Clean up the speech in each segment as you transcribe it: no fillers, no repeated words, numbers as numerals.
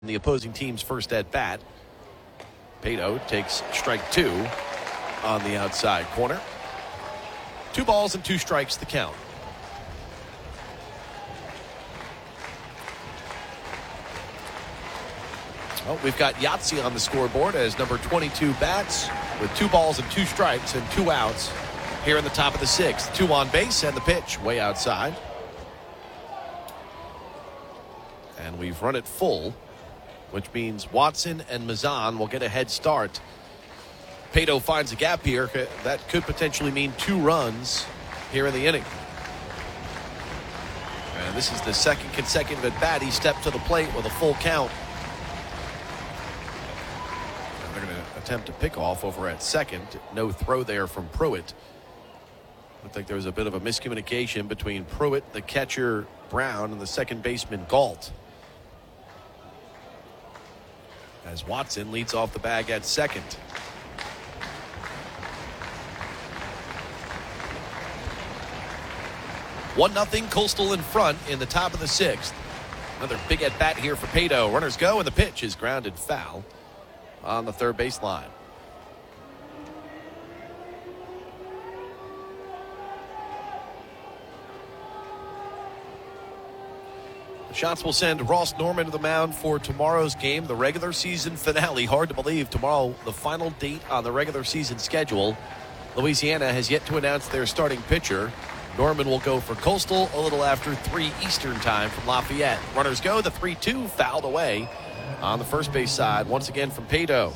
the opposing team's first at bat. Pato takes strike two on the outside corner. 2 balls and 2 strikes the count. Well, we've got Yahtzee on the scoreboard as number 22 bats with 2 balls and 2 strikes and 2 outs here in the top of the 6th. 2 on base and the pitch way outside. And we've run it full, which means Watson and Mazan will get a head start. Pato finds a gap here. That could potentially mean 2 runs here in the inning. And this is the second consecutive at bat. He stepped to the plate with a full count. And they're going to attempt a pickoff over at second. No throw there from Pruitt. Looked like there was a bit of a miscommunication between Pruitt, the catcher Brown, and the second baseman Galt. As Watson leads off the bag at second. 1-0 Coastal in front in the top of the 6th. Another big at bat here for Pato. Runners go and the pitch is grounded foul on the third base line. The Shots will send Ross Norman to the mound for tomorrow's game, the regular season finale. Hard to believe tomorrow, the final date on the regular season schedule. Louisiana has yet to announce their starting pitcher. Norman will go for Coastal a little after 3 Eastern time from Lafayette. Runners go, the 3-2 fouled away on the first base side once again from Pato.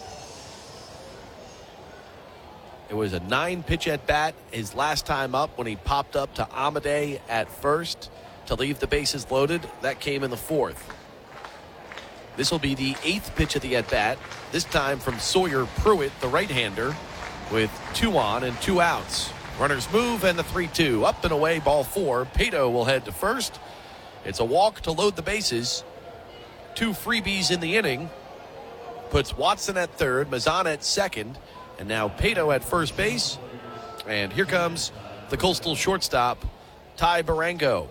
It was a 9-pitch at bat his last time up when he popped up to Amade at first to leave the bases loaded. That came in the 4th. This will be the 8th pitch of the at bat, this time from Sawyer Pruitt, the right-hander, with 2 on and 2 outs. Runners move and the 3-2 up and away, ball 4. Pato will head to first. It's a walk to load the bases. 2 freebies in the inning. Puts Watson at third, Mazan at second, and now Pato at first base. And here comes the Coastal shortstop, Ty Barango.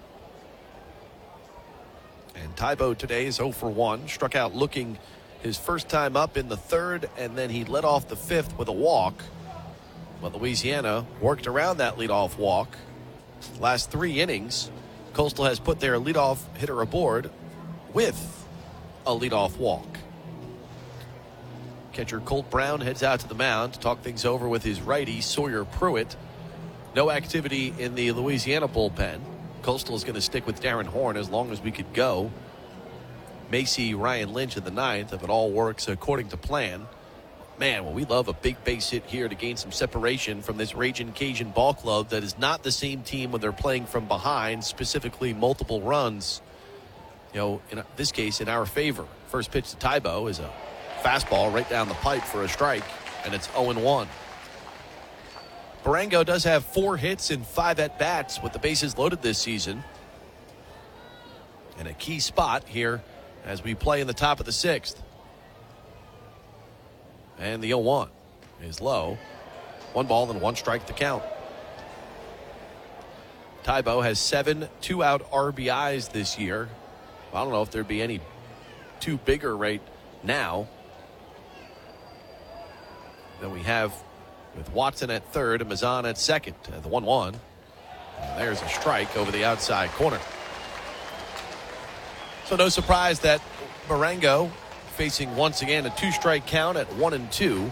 And Tybo today is 0 for 1. Struck out looking his first time up in the 3rd, and then he led off the 5th with a walk. But Louisiana worked around that leadoff walk. Last 3 innings, Coastal has put their leadoff hitter aboard with a leadoff walk. Catcher Colt Brown heads out to the mound to talk things over with his righty, Sawyer Pruitt. No activity in the Louisiana bullpen. Coastal is going to stick with Darren Horn as long as we could go. Macy, Ryan Lynch in the 9th if it all works according to plan. Man, well, we love a big base hit here to gain some separation from this Ragin' Cajun ball club that is not the same team when they're playing from behind, specifically multiple runs. You know, in this case, in our favor. First pitch to Tybo is a fastball right down the pipe for a strike, and it's 0-1. Barango does have 4 hits and 5 at-bats with the bases loaded this season. And a key spot here as we play in the top of the 6th. And the 0-1 is low. 1 ball and 1 strike to count. Tybo has 7 2-out RBIs this year. I don't know if there'd be any 2 bigger right now than we have with Watson at third and Mazan at second. The 1-1. And there's a strike over the outside corner. So no surprise that Barango facing once again a 2-strike count at 1-2.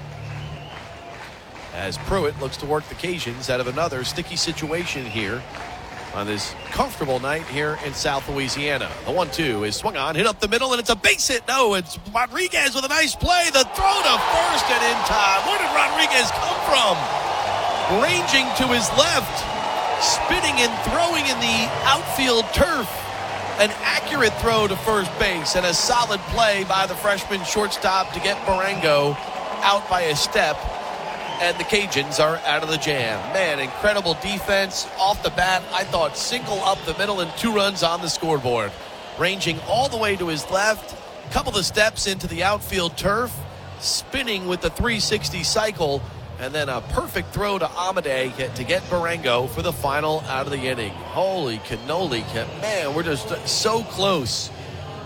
As Pruitt looks to work the Cajuns out of another sticky situation here on this comfortable night here in South Louisiana. The 1-2 is swung on, hit up the middle, and it's a base hit. No, it's Rodriguez with a nice play. The throw to first and in time. Where did Rodriguez come from? Ranging to his left, spinning and throwing in the outfield turf. An accurate throw to first base and a solid play by the freshman shortstop to get Barango out by a step. And the Cajuns are out of the jam. Man, incredible defense off the bat. I thought single up the middle and 2 runs on the scoreboard. Ranging all the way to his left, couple of steps into the outfield turf, spinning with the 360 cycle, and then a perfect throw to Amade to get Barango for the final out of the inning. Holy cannoli. Man, we're just so close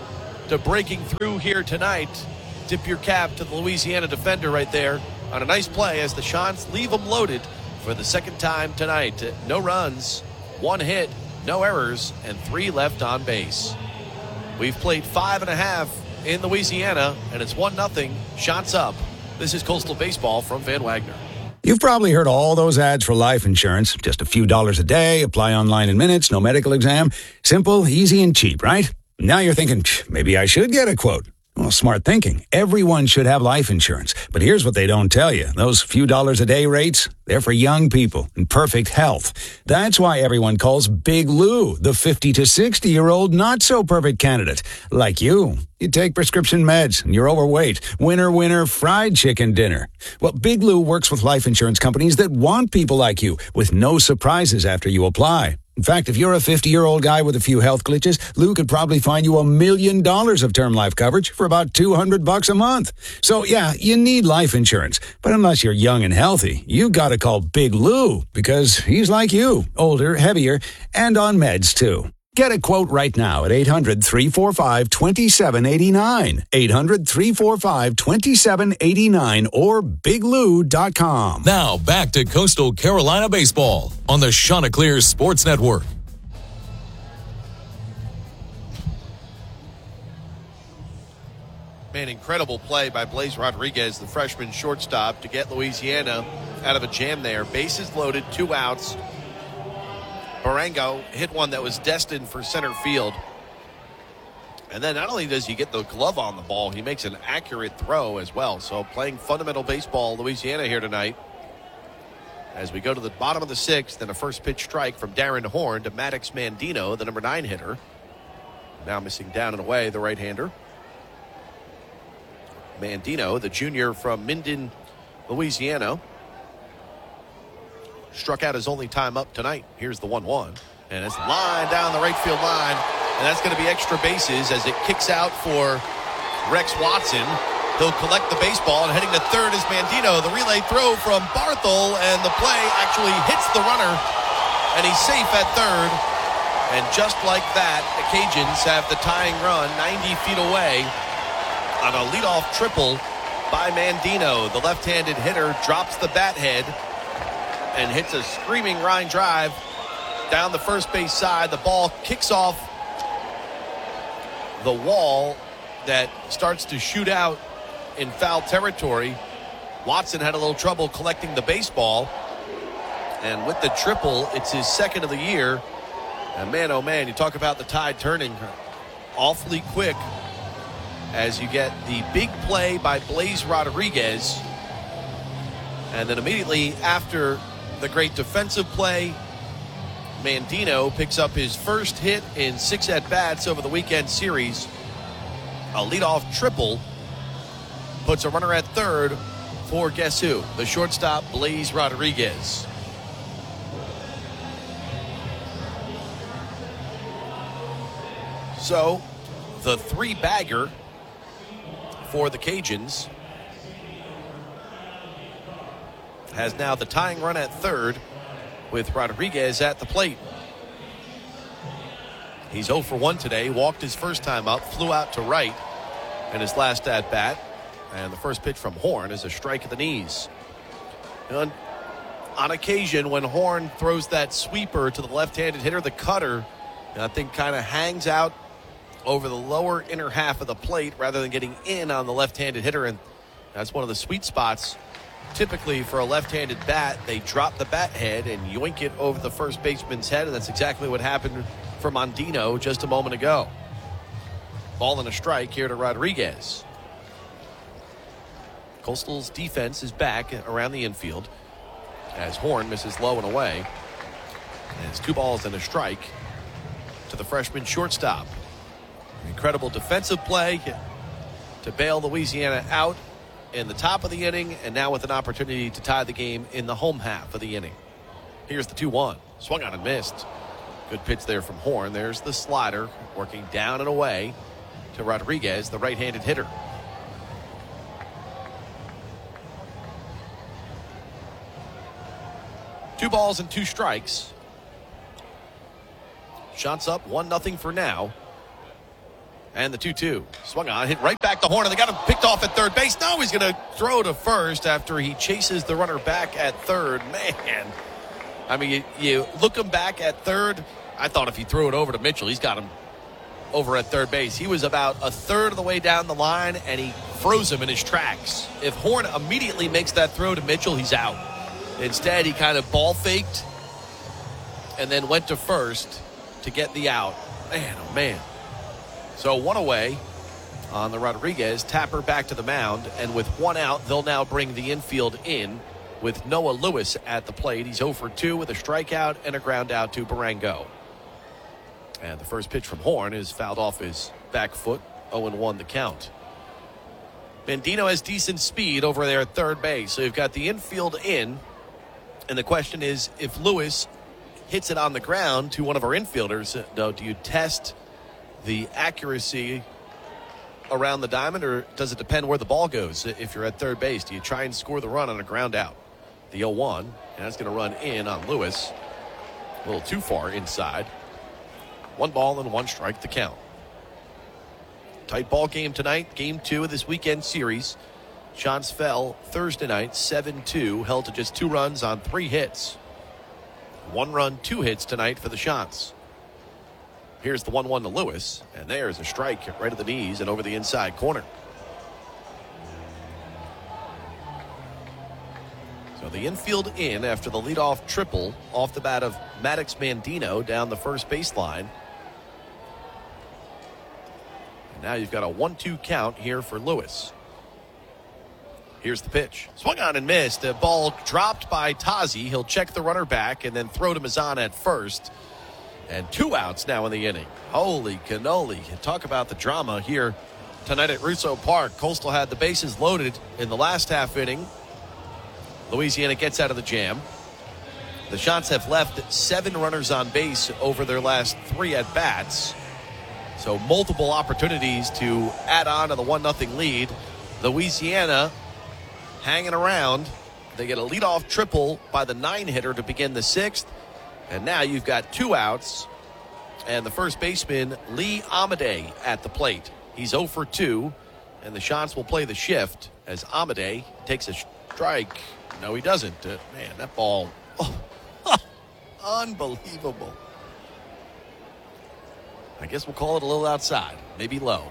to breaking through here tonight. Tip your cap to the Louisiana defender right there on a nice play as the Chants leave them loaded for the second time tonight. No runs, 1 hit, no errors, and 3 left on base. We've played 5.5 in Louisiana, and it's 1-0. Chants up. This is Coastal Baseball from Van Wagner. You've probably heard all those ads for life insurance. Just a few dollars a day, apply online in minutes, no medical exam. Simple, easy, and cheap, right? Now you're thinking, maybe I should get a quote. Well, smart thinking. Everyone should have life insurance. But here's what they don't tell you. Those few dollars a day rates, they're for young people in perfect health. That's why everyone calls Big Lou the 50 to 60-year-old not-so-perfect candidate. Like you. You take prescription meds and you're overweight. Winner, winner, fried chicken dinner. Well, Big Lou works with life insurance companies that want people like you with no surprises after you apply. In fact, if you're a 50-year-old guy with a few health glitches, Lou could probably find you $1 million of term life coverage for about $200 a month. So, yeah, you need life insurance. But unless you're young and healthy, you got to call Big Lou because he's like you, older, heavier, and on meds, too. Get a quote right now at 800-345-2789. 800-345-2789 or biglou.com. Now back to Coastal Carolina baseball on the Chanticleer Sports Network. Man, incredible play by Blaze Rodriguez, the freshman shortstop, to get Louisiana out of a jam there. Bases loaded, 2 outs. Barango hit one that was destined for center field. And then not only does he get the glove on the ball, he makes an accurate throw as well. So playing fundamental baseball, Louisiana here tonight. As we go to the bottom of the 6th, and a first pitch strike from Darren Horn to Maddox Mandino, the number 9 hitter. Now missing down and away, the right-hander. Mandino, the junior from Minden, Louisiana, struck out his only time up tonight. Here's the 1-1. And it's line down the right field line. And that's going to be extra bases as it kicks out for Rex Watson. He'll collect the baseball, and heading to third is Mandino. The relay throw from Barthel, and the play actually hits the runner, and he's safe at third. And just like that, the Cajuns have the tying run 90 feet away on a leadoff triple by Mandino. The left-handed hitter drops the bat head and hits a screaming line drive down the first base side. The ball kicks off the wall that starts to shoot out in foul territory. Watson had a little trouble collecting the baseball, and with the triple, it's his second of the year. And man, oh man, you talk about the tide turning awfully quick as you get the big play by Blaze Rodriguez, and then immediately after the great defensive play, Mandino picks up his first hit in 6 at-bats over the weekend series. A leadoff triple puts a runner at third for guess who? The shortstop, Blaze Rodriguez. So, the 3-bagger for the Cajuns has now the tying run at third with Rodriguez at the plate. He's 0 for 1 today, walked his first time up, flew out to right in his last at-bat, and the first pitch from Horn is a strike at the knees. And on occasion, when Horn throws that sweeper to the left-handed hitter, the cutter, I think, kind of hangs out over the lower inner half of the plate rather than getting in on the left-handed hitter, and that's one of the sweet spots. Typically, for a left-handed bat, they drop the bat head and yoink it over the first baseman's head, and that's exactly what happened for Mandino just a moment ago. Ball and a strike here to Rodriguez. Coastal's defense is back around the infield as Horn misses low and away. And it's 2 balls and a strike to the freshman shortstop. Incredible defensive play to bail Louisiana out in the top of the inning, and now with an opportunity to tie the game in the home half of the inning. Here's the 2-1. Swung on and missed. Good pitch there from Horn. There's the slider working down and away to Rodriguez, the right-handed hitter. Two balls and 2 strikes. Shots up 1-0 for now. And the 2-2. Swung on, hit right back to Horn, and they got him picked off at third base. Now he's going to throw to first after he chases the runner back at third. Man, I mean, you look him back at third. I thought if he threw it over to Mitchell, he's got him over at third base. He was about a third of the way down the line, and he froze him in his tracks. If Horn immediately makes that throw to Mitchell, he's out. Instead, he kind of ball faked and then went to first to get the out. Man, oh man. So one away on the Rodriguez. Tapper back to the mound, and with one out, they'll now bring the infield in with Noah Lewis at the plate. He's 0 for 2 with a strikeout and a ground out to Barango. And the first pitch from Horn is fouled off his back foot. 0-1 the count. Mandino has decent speed over there at third base. So you've got the infield in. And the question is, if Lewis hits it on the ground to one of our infielders, do you test the accuracy around the diamond, or does it depend where the ball goes? If you're at third base, do you try and score the run on a ground out? The 0-1, and that's going to run in on Lewis. A little too far inside. 1 ball and 1 strike, the count. Tight ball game tonight, game 2 of this weekend series. Shots fell Thursday night, 7-2, held to just 2 runs on 3 hits. 1 run, 2 hits tonight for the Shots. Here's the 1-1 to Lewis, and there's a strike right at the knees and over the inside corner. So the infield in after the leadoff triple off the bat of Maddox Mandino down the first baseline. And now you've got a 1-2 count here for Lewis. Here's the pitch. Swung on and missed. The ball dropped by Tazi. He'll check the runner back and then throw to Mazan at first. And 2 outs now in the inning. Holy cannoli. Talk about the drama here tonight at Russo Park. Coastal had the bases loaded in the last half inning. Louisiana gets out of the jam. The Shots have left 7 runners on base over their last 3 at-bats. So multiple opportunities to add on to the 1-0 lead. Louisiana hanging around. They get a leadoff triple by the 9-hitter to begin the 6th. And now you've got 2 outs, and the first baseman, Lee Amadei, at the plate. He's 0 for 2, and the Shots will play the shift as Amadei takes a strike. No, he doesn't. Man, that ball, unbelievable. I guess we'll call it a little outside, maybe low.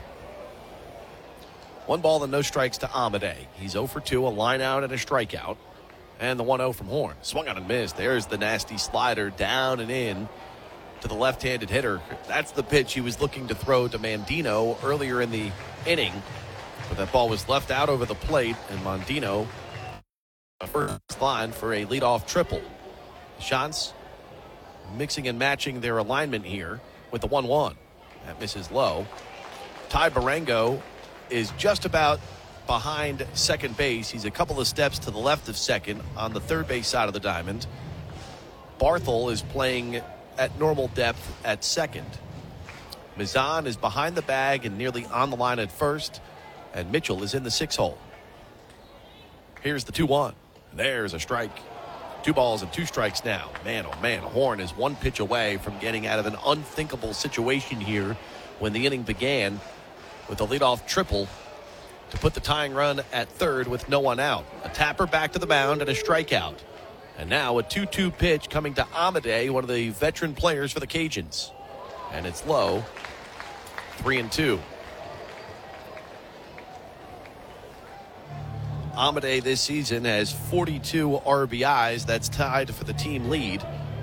1 ball and no strikes to Amadei. He's 0 for 2, a line out and a strikeout. And the 1-0 from Horn. Swung on and missed. There's the nasty slider down and in to the left-handed hitter. That's the pitch he was looking to throw to Mandino earlier in the inning. But that ball was left out over the plate, and Mandino first line for a leadoff triple. Shots mixing and matching their alignment here with the 1-1. That misses low. Ty Barango is just about behind second base. He's a couple of steps to the left of second on the third base side of the diamond. Barthel is playing at normal depth at second. Mazan is behind the bag and nearly on the line at first, and Mitchell is in the 6 hole. Here's the 2-1. There's a strike. 2 balls and 2 strikes now. Man, oh man, Horn is 1 pitch away from getting out of an unthinkable situation here when the inning began with a leadoff triple to put the tying run at third with no one out. A Tapper back to the mound and a strikeout. And now a 2-2 pitch coming to Amadei, one of the veteran players for the Cajuns. And it's low. 3-2. Amadei this season has 42 RBIs. That's tied for the team lead.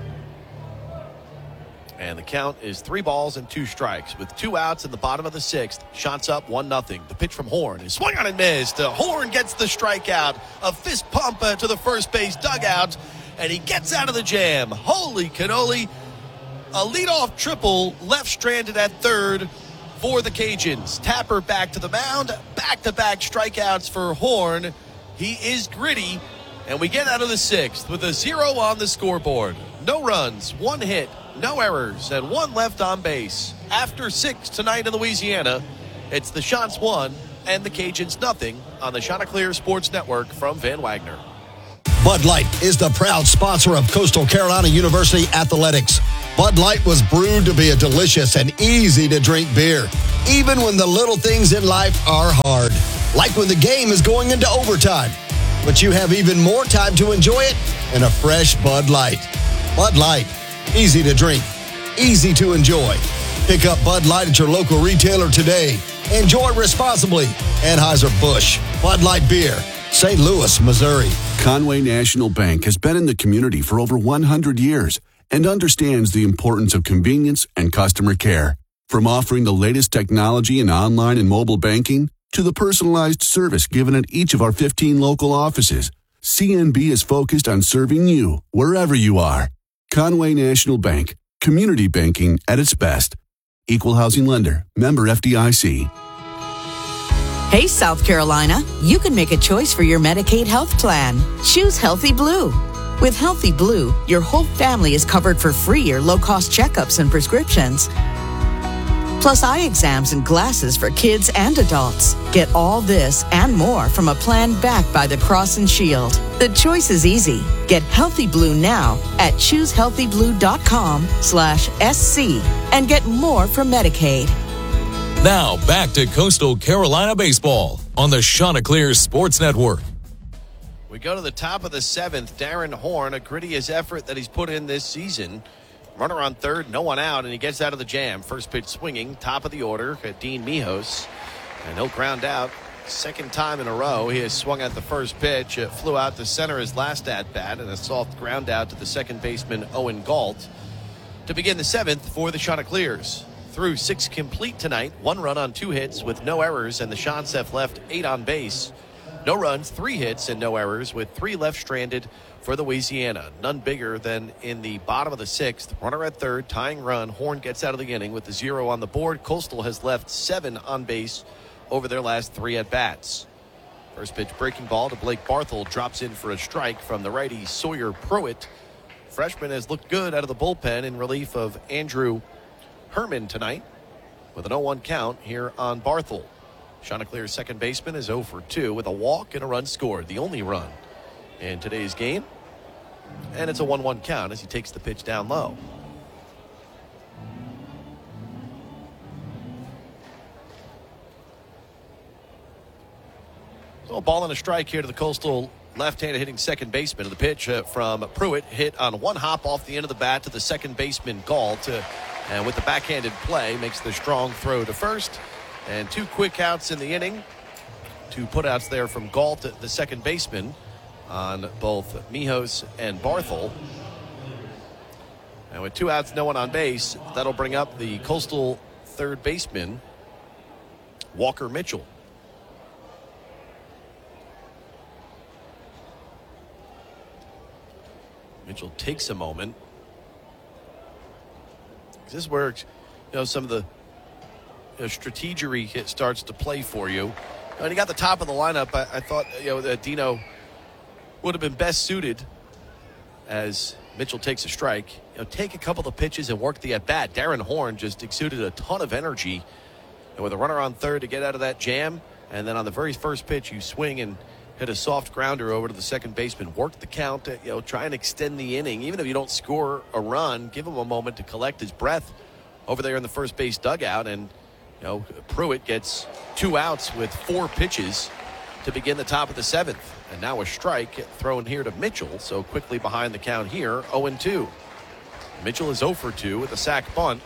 And the count is 3 balls and 2 strikes. With 2 outs in the bottom of the 6th, Shots up 1-0. The pitch from Horn is swung on and missed. Horn gets the strikeout. A fist pump to the first base dugout, and he gets out of the jam. Holy cannoli. A leadoff triple left stranded at third for the Cajuns. Tapper back to the mound. Back-to-back strikeouts for Horn. He is gritty, and we get out of the 6th with a 0 on the scoreboard. No runs, 1 hit, no errors, and 1 left on base. After 6 tonight in Louisiana, it's the Shots 1 and the Cajuns 0 on the Chanticleer Sports Network from Van Wagner. Bud Light is the proud sponsor of Coastal Carolina University Athletics. Bud Light was brewed to be a delicious and easy-to-drink beer, even when the little things in life are hard, like when the game is going into overtime. But you have even more time to enjoy it in a fresh Bud Light. Bud Light, easy to drink, easy to enjoy. Pick up Bud Light at your local retailer today. Enjoy responsibly. Anheuser-Busch, Bud Light Beer, St. Louis, Missouri. Conway National Bank has been in the community for over 100 years and understands the importance of convenience and customer care. From offering the latest technology in online and mobile banking to the personalized service given at each of our 15 local offices, CNB is focused on serving you wherever you are. Conway National Bank, community banking at its best. Equal housing lender, member FDIC. Hey, South Carolina, you can make a choice for your Medicaid health plan. Choose Healthy Blue. With Healthy Blue, your whole family is covered for free or low-cost checkups and prescriptions. Plus eye exams and glasses for kids and adults. Get all this and more from a plan backed by the Cross and Shield. The choice is easy. Get Healthy Blue now at choosehealthyblue.com/SC and get more from Medicaid. Now back to Coastal Carolina baseball on the Chanticleer Sports Network. We go to the top of the seventh. Darren Horn, a grittiest effort that he's put in this season. Runner on third, no one out, and he gets out of the jam. First pitch swinging, top of the order at Dean Mijos. And he'll ground out. Second time in a row he has swung at the first pitch. It flew out to center his last at-bat, and a soft ground out to the second baseman, Owen Galt, to begin the seventh for the Chanticleers. Through 6 complete tonight, 1 run on 2 hits with no errors, and the Chants have left 8 on base. No runs, 3 hits, and no errors, with 3 left stranded for Louisiana. None bigger than in the bottom of the 6th. Runner at third, tying run. Horn gets out of the inning with the 0 on the board. Coastal has left 7 on base over their last 3 at-bats. First pitch breaking ball to Blake Barthel, drops in for a strike from the righty Sawyer Pruitt. Freshman has looked good out of the bullpen in relief of Andrew Herman tonight with an 0-1 count here on Barthel. Chanticleer's second baseman is 0 for 2 with a walk and a run scored, the only run in today's game. And it's a 1-1 count as he takes the pitch down low. So a ball and a strike here to the Coastal left-handed hitting second baseman. The pitch from Pruitt hit on one hop off the end of the bat to the second baseman Galt. And with the backhanded play, makes the strong throw to first. And 2 quick outs in the inning. 2 putouts there from Galt, the second baseman, on both Mijos and Barthel. And with 2 outs, no one on base, that'll bring up the Coastal third baseman, Walker Mitchell. Mitchell takes a moment. This is where, some of the strategery starts to play for you. When he got the top of the lineup, I thought, that Dino would have been best suited as Mitchell takes a strike. Take a couple of pitches and work the at-bat. Darren Horn just exuded a ton of energy. And with a runner on third to get out of that jam, and then on the very first pitch, you swing and hit a soft grounder over to the second baseman. Work the count, try and extend the inning. Even if you don't score a run, give him a moment to collect his breath over there in the first base dugout. And, Pruitt gets 2 outs with 4 pitches to begin the top of the 7th. And now a strike thrown here to Mitchell. So quickly behind the count here, 0-2. Mitchell is 0 for 2 with a sac bunt,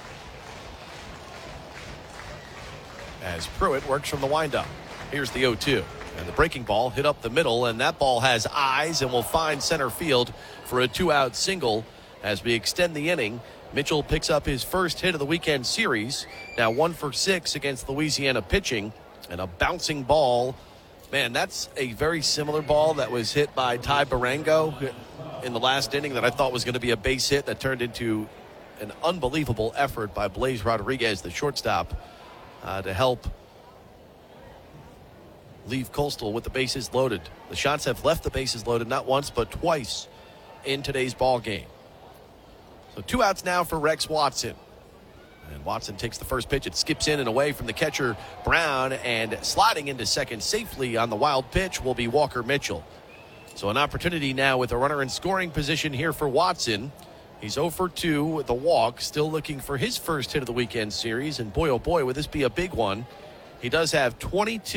as Pruitt works from the windup. Here's the 0-2. And the breaking ball hit up the middle, and that ball has eyes and will find center field for a 2-out single as we extend the inning. Mitchell picks up his first hit of the weekend series. Now 1 for 6 against Louisiana pitching, and a bouncing ball. Man, that's a very similar ball that was hit by Ty Barango in the last inning that I thought was going to be a base hit that turned into an unbelievable effort by Blaze Rodriguez, the shortstop, to help leave Coastal with the bases loaded. The Chants have left the bases loaded not once but twice in today's ball game. So 2 outs now for Rex Watson. And Watson takes the first pitch. It skips in and away from the catcher Brown, and sliding into second safely on the wild pitch will be Walker Mitchell. So an opportunity now with a runner in scoring position here for Watson. He's 0 for 2 with the walk, still looking for his first hit of the weekend series. And boy, oh boy, would this be a big one. He does have 22